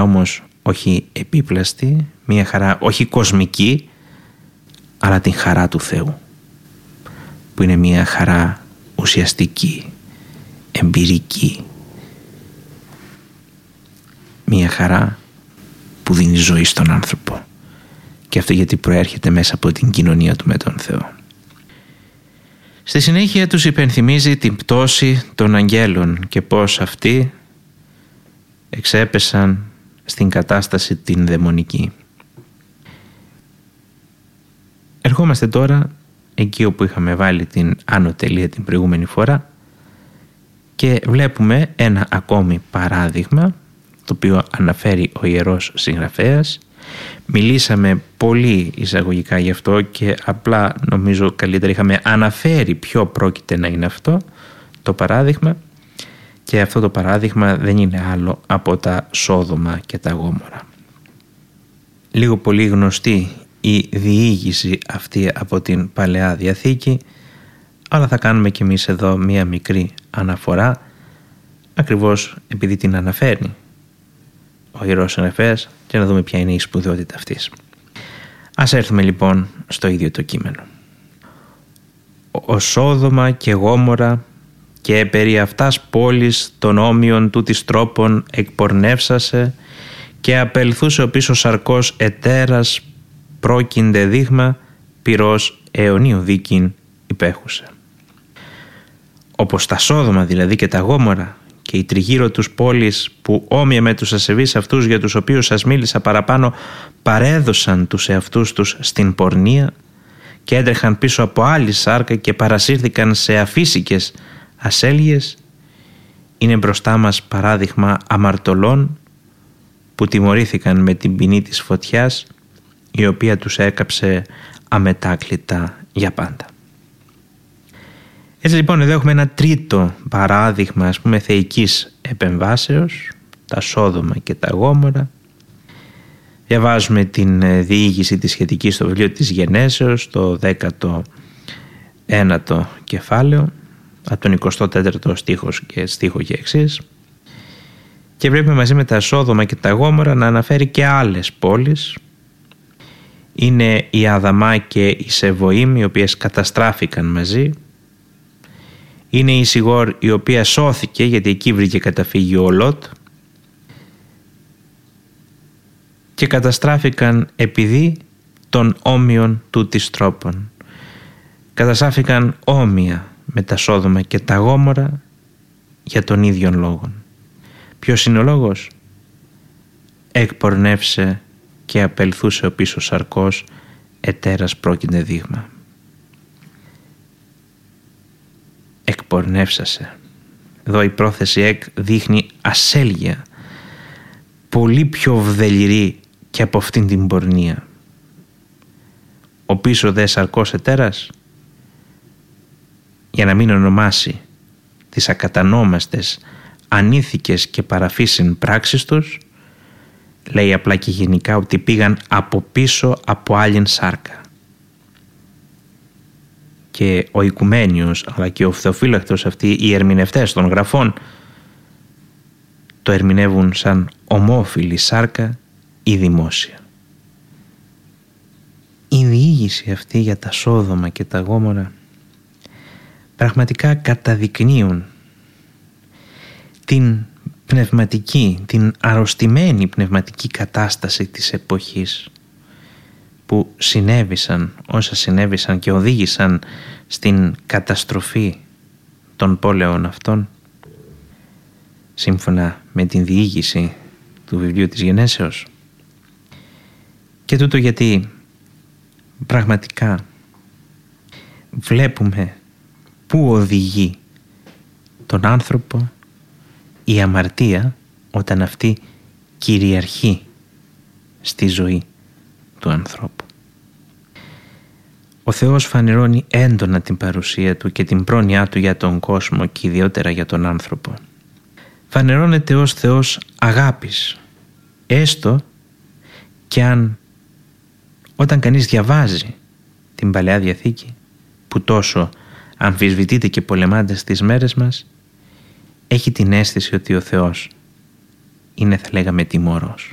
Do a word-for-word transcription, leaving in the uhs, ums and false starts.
όμως όχι επίπλαστη, μια χαρά όχι κοσμική, αλλά την χαρά του Θεού, που είναι μια χαρά ουσιαστική, εμπειρική, μια χαρά που δίνει ζωή στον άνθρωπο, και αυτό γιατί προέρχεται μέσα από την κοινωνία του με τον Θεό. Στη συνέχεια τους υπενθυμίζει την πτώση των αγγέλων και πώς αυτοί εξέπεσαν στην κατάσταση την δαιμονική. Ερχόμαστε τώρα εκεί όπου είχαμε βάλει την άνω τελεία την προηγούμενη φορά και βλέπουμε ένα ακόμη παράδειγμα, το οποίο αναφέρει ο Ιερός Συγγραφέας. Μιλήσαμε πολύ εισαγωγικά γι' αυτό και απλά νομίζω καλύτερα είχαμε αναφέρει ποιο πρόκειται να είναι αυτό το παράδειγμα, και αυτό το παράδειγμα δεν είναι άλλο από τα Σόδομα και τα Γόμορα. Λίγο πολύ γνωστή η διήγηση αυτή από την Παλαιά Διαθήκη, αλλά θα κάνουμε κι εμείς εδώ μία μικρή αναφορά, ακριβώς επειδή την αναφέρει ο Ιερός Συγγραφέας, και να δούμε ποια είναι η σπουδαιότητα αυτής. Ας έρθουμε λοιπόν στο ίδιο το κείμενο. «Ο Σόδομα και Γόμορα και περί αυτάς πόλης των όμοιων του της τρόπων εκπορνεύσασε και απελθούσε ο πίσω σαρκός ετέρας πρόκυνται δείγμα πυρός αιωνίου δίκην υπέχουσε». Όπως τα Σόδομα δηλαδή και τα Γόμορα και οι τριγύρω τους πόλεις που όμοια με τους ασεβείς αυτούς για τους οποίους σας μίλησα παραπάνω παρέδωσαν τους εαυτούς τους στην πορνεία και έτρεχαν πίσω από άλλη σάρκα και παρασύρθηκαν σε αφύσικες ασέλγειες, είναι μπροστά μας παράδειγμα αμαρτωλών που τιμωρήθηκαν με την ποινή της φωτιάς, η οποία τους έκαψε αμετάκλητα για πάντα. Έτσι λοιπόν εδώ έχουμε ένα τρίτο παράδειγμα, ας πούμε, θεϊκής επεμβάσεως, τα Σόδομα και τα Γόμορα. Διαβάζουμε την διήγηση τη σχετική στο βιβλίο της Γενέσεως, το δέκατο ένατο κεφάλαιο, από τον εικοστό τέταρτο στίχο και στίχο και εξής. Και βλέπουμε μαζί με τα Σόδομα και τα Γόμορα να αναφέρει και άλλες πόλεις. Είναι η Αδαμά και η Σεβοήμ, οι οποίες καταστράφηκαν μαζί. Είναι η Σιγόρ, η οποία σώθηκε γιατί εκεί βρήκε καταφύγιο ο Λότ, και καταστράφηκαν επειδή των όμοιων του της τρόπων. Καταστράφηκαν όμοια με τα Σόδομα και τα Γόμορα για τον ίδιο λόγο. Ποιος είναι ο λόγος? Εκπορνεύσε και απελθούσε ο πίσω σαρκός ετέρας πρόκυνται δείγμα. Εκπορνεύσασε. Εδώ η πρόθεση εκ δείχνει ασέλγεια, πολύ πιο βδελιρή και από αυτήν την πορνεία. Ο πίσω δε σαρκός ετέρας, για να μην ονομάσει τις ακατανόμαστες ανήθικες και παραφύσιν πράξεις τους, λέει απλά και γενικά ότι πήγαν από πίσω από άλλην σάρκα. Και ο Οικουμένιος αλλά και ο Θεοφύλακτος, αυτοί οι ερμηνευτές των γραφών, το ερμηνεύουν σαν ομόφυλη σάρκα ή δημόσια. Η διήγηση αυτή για τα Σόδομα και τα Γόμορα πραγματικά καταδεικνύουν την πνευματική, την αρρωστημένη πνευματική κατάσταση της εποχής, που συνέβησαν όσα συνέβησαν και οδήγησαν στην καταστροφή των πόλεων αυτών, σύμφωνα με την διήγηση του βιβλίου της Γενέσεως. Και τούτο γιατί πραγματικά βλέπουμε πού οδηγεί τον άνθρωπο η αμαρτία όταν αυτή κυριαρχεί στη ζωή του ανθρώπου. Ο Θεός φανερώνει έντονα την παρουσία Του και την πρόνοιά Του για τον κόσμο και ιδιότερα για τον άνθρωπο. Φανερώνεται ως Θεός αγάπης, έστω και αν όταν κανείς διαβάζει την Παλαιά Διαθήκη, που τόσο αμφισβητείται και πολεμάται στις μέρες μας, έχει την αίσθηση ότι ο Θεός είναι, θα λέγαμε, τιμωρός.